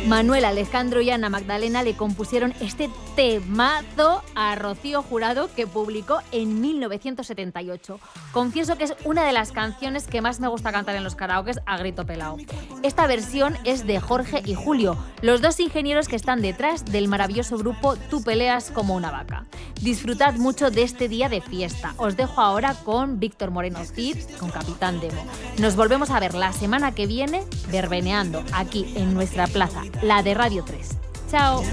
Manuel, Alejandro y Ana Magdalena le compusieron este temazo a Rocío Jurado, que publicó en 1978. Confieso que es una de las canciones que más me gusta cantar en los karaokes a grito pelao. Esta versión es de Jorge y Julio, los dos ingenieros que están detrás del maravilloso grupo Tú peleas como una vaca. Disfrutad mucho de este día de fiesta. Os dejo ahora con Víctor Moreno Cid, con Capitán Demo. Nos volvemos a ver la semana que viene verbeneando aquí en nuestra plaza, la de Radio 3. ¡Chao!